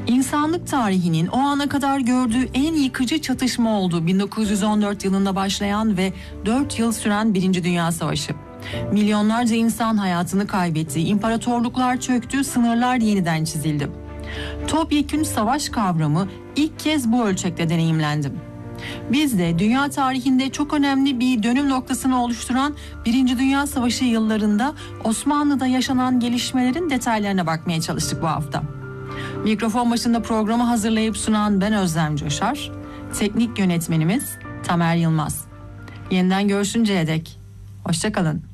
İnsanlık tarihinin o ana kadar gördüğü en yıkıcı çatışma oldu 1914 yılında başlayan ve 4 yıl süren Birinci Dünya Savaşı. Milyonlarca insan hayatını kaybetti, imparatorluklar çöktü, sınırlar yeniden çizildi. Topyekün savaş kavramı ilk kez bu ölçekte deneyimlendi. Biz de dünya tarihinde çok önemli bir dönüm noktasını oluşturan Birinci Dünya Savaşı yıllarında Osmanlı'da yaşanan gelişmelerin detaylarına bakmaya çalıştık bu hafta. Mikrofon başında programı hazırlayıp sunan ben Özlem Coşar, teknik yönetmenimiz Tamer Yılmaz. Yeniden görüşünceye dek hoşça kalın.